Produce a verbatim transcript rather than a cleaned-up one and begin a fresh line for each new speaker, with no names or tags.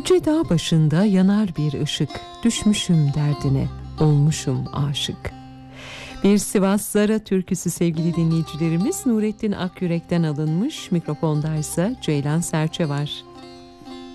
Yüce dağ başında yanar bir ışık, düşmüşüm derdine, olmuşum aşık. Bir Sivas Zara türküsü sevgili dinleyicilerimiz, Nurettin Akyürek'ten alınmış. Mikrofondaysa Ceylan Serçe var.